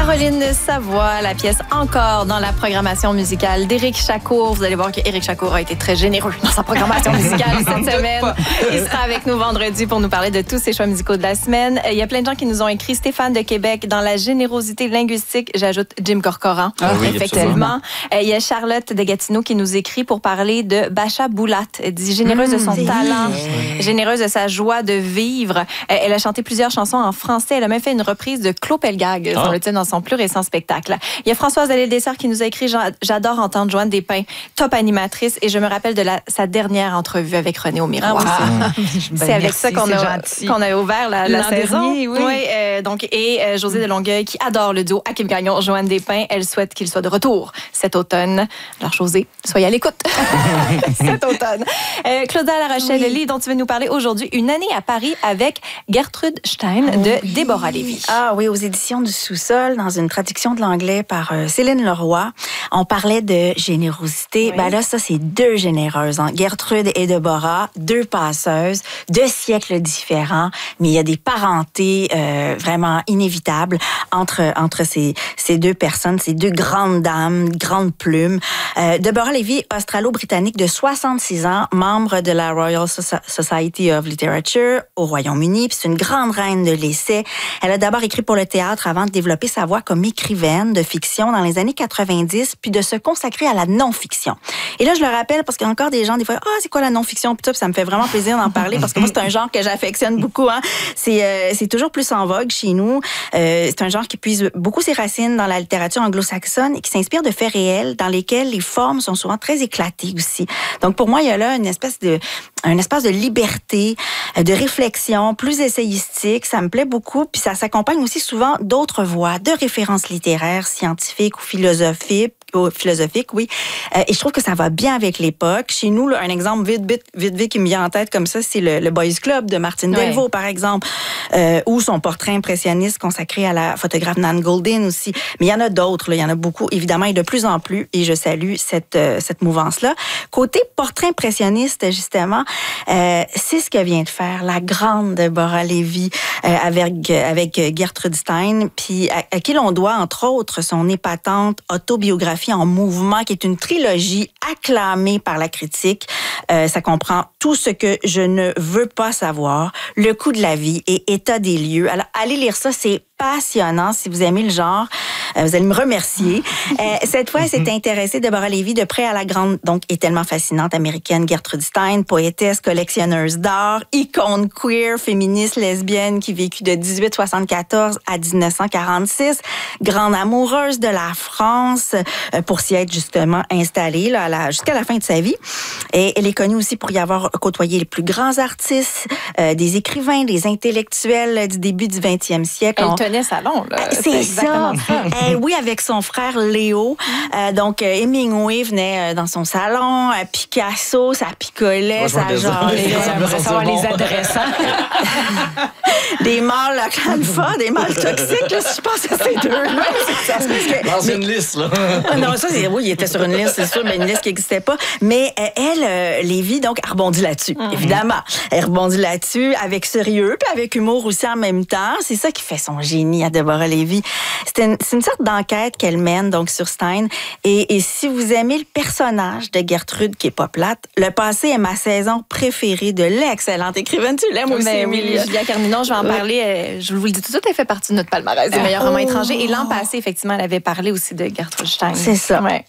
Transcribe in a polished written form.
Caroline Savoie, la pièce Encore dans la programmation musicale d'Éric Chacour. Vous allez voir qu'Éric Chacour a été très généreux dans sa programmation musicale cette semaine. Il sera avec nous vendredi pour nous parler de tous ses choix musicaux de la semaine. Il y a plein de gens qui nous ont écrit. Stéphane de Québec, dans la générosité linguistique, j'ajoute Jim Corcoran. Ah oui, effectivement. Il y a Charlotte de Gatineau qui nous écrit pour parler de Bacha Boulat. Elle dit généreuse de son talent, généreuse de sa joie de vivre. Elle a chanté plusieurs chansons en français. Elle a même fait une reprise de Claude Pelgag, semble-t-il, dans son plus récent spectacle. Il y a Françoise Allais-Dessert qui nous a écrit « J'adore entendre Joanne Despins, top animatrice, et je me rappelle de sa dernière entrevue avec René au Miroir. » C'est avec ça qu'on a ouvert la saison. Dernier, oui. Et Josée de Longueuil qui adore le duo Hakim Gagnon, Joanne Despins. Elle souhaite qu'il soit de retour cet automne. Alors, Josée, soyez à l'écoute cet automne. Claudia Larochelle-Lee, dont tu veux nous parler aujourd'hui, Une année à Paris avec Gertrude Stein de Déborah Lévy. Ah oui, aux éditions du Sous-sol, dans une traduction de l'anglais par Céline Leroy. On parlait de générosité. Oui. Ben là, ça, c'est deux généreuses. Hein. Gertrude et Déborah, deux passeuses, deux siècles différents, mais il y a des parentés vraiment inévitables entre ces deux personnes, ces deux grandes dames, grandes plumes. Déborah Lévy, australo-britannique de 66 ans, membre de la Royal Society of Literature au Royaume-Uni, puis c'est une grande reine de l'essai. Elle a d'abord écrit pour le théâtre avant de développer sa voix comme écrivaine de fiction dans les années 90, puis de se consacrer à la non-fiction. Et là, je le rappelle parce qu'il y a encore des gens, des fois, c'est quoi la non-fiction? Puis ça me fait vraiment plaisir d'en parler parce que moi, c'est un genre que j'affectionne beaucoup. Hein. C'est toujours plus en vogue chez nous. C'est un genre qui puise beaucoup ses racines dans la littérature anglo-saxonne et qui s'inspire de faits réels dans lesquels les formes sont souvent très éclatées aussi. Donc, pour moi, il y a là un espace de liberté, de réflexion, plus essayistique. Ça me plaît beaucoup. Puis ça s'accompagne aussi souvent d'autres voix, de références littéraires, scientifiques ou philosophiques, oui. Et je trouve que ça va bien avec l'époque. Chez nous, là, un exemple vite qui me vient en tête comme ça, c'est le Boys Club de Martine Delvaux, par exemple, ou son portrait impressionniste consacré à la photographe Nan Goldin aussi. Mais il y en a d'autres, là, il y en a beaucoup, évidemment, et de plus en plus, et je salue cette mouvance-là. Côté portrait impressionniste, justement, c'est ce que vient de faire la grande Déborah Lévy avec Gertrude Stein, puis à qui l'on doit, entre autres, son épatante autobiographie en mouvement, qui est une trilogie acclamée par la critique. Ça comprend tout ce que je ne veux pas savoir, le coût de la vie et état des lieux. Alors, allez lire ça, c'est passionnant. Si vous aimez le genre, vous allez me remercier. Cette fois, elle s'est intéressée, Déborah Lévy, de près à la grande, donc, et tellement fascinante américaine Gertrude Stein, poétesse, collectionneuse d'art, icône queer, féministe, lesbienne, qui vécut de 1874 à 1946, grande amoureuse de la France, pour s'y être justement installée là, jusqu'à la fin de sa vie. Et elle est connue aussi pour y avoir côtoyé les plus grands artistes, des écrivains, des intellectuels du début du 20e siècle. Elle tenait salon, là. C'est ça. Oui, avec son frère Léo. Donc, Hemingway venait dans son salon. Picasso, ça picolait, ça jasait. On les adressant. Des mâles alpha, des mâles toxiques, là, si je pense à ces deux-là. Dans une liste, là. Non, ça, oui, il était sur une liste, c'est sûr, mais une liste qui n'existait pas. Mais elle, Lévy, donc, a rebondi là-dessus, évidemment. Elle rebondit là-dessus avec sérieux, puis avec humour aussi en même temps. C'est ça qui fait son génie à Déborah Lévy. C'est une sorte d'enquête qu'elle mène, donc, sur Stein. Et si vous aimez le personnage de Gertrude, qui est pas plate, Le passé est ma saison préférée de l'excellente écrivaine. Tu l'aimes aussi, Émilie? Julia Carninon, je vais en parler. Je vous le dis tout de suite, elle fait partie de notre palmarès des meilleurs romans étrangers. Et l'an passé, effectivement, elle avait parlé aussi de Gertrude Stein. C'est ça. Ouais.